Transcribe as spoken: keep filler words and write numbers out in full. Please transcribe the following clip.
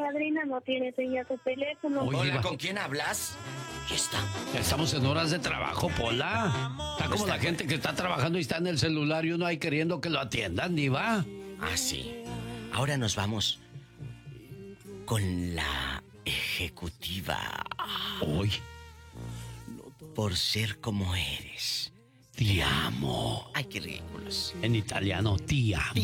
madrina no tiene señal su teléfono. Oye, Hola, Diva. ¿con quién hablas? ¿Qué está? Estamos en horas de trabajo, Pola. Está como la gente que está trabajando y está en el celular y uno ahí queriendo que lo atiendan, Diva. Ah, sí. Ahora nos vamos con la ejecutiva. Hoy Por ser como eres. te amo. Ay, qué ridículos. En italiano, te amo.